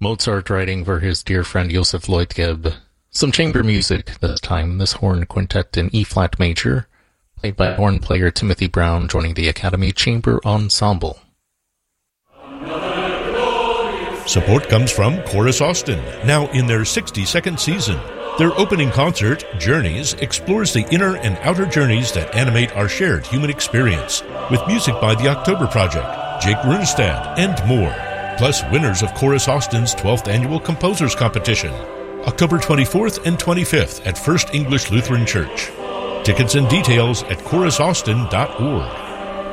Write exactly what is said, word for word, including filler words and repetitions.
Mozart writing for his dear friend Joseph Leutgeb. Some chamber music this time, this horn quintet in E-flat major, played by horn player Timothy Brown, joining the Academy Chamber Ensemble. Support comes from Chorus Austin, now in their sixty-second season. Their opening concert, Journeys, explores the inner and outer journeys that animate our shared human experience, with music by the October Project, Jake Runestad, and more. Plus winners of Chorus Austin's twelfth Annual Composers Competition, October twenty-fourth and twenty-fifth at First English Lutheran Church. Tickets and details at chorus austin dot org.